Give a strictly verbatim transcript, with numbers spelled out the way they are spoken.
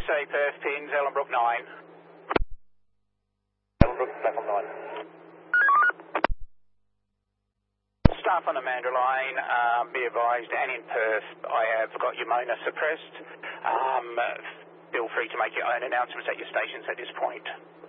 C Perth pins, Ellenbrook nine. Ellenbrook, level nine. Staff on Amanda Lane, um, be advised, and in Perth, I have got your Mona suppressed. Um, feel free to make your own announcements at your stations at this point.